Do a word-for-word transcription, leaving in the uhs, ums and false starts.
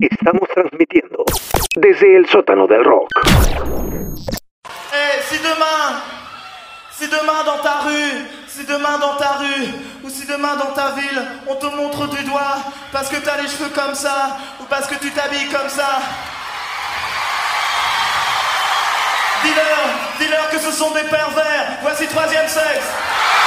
Estamos transmitiendo desde el sótano del rock. Eh, si demain, si demain dans ta rue, si demain dans ta rue, ou si demain dans ta ville, on te montre du doigt parce que t'as les cheveux comme ça, ou parce que tu t'habilles comme ça, dis-leur, dis-leur que ce sont des pervers. Voici Troisième Sexe.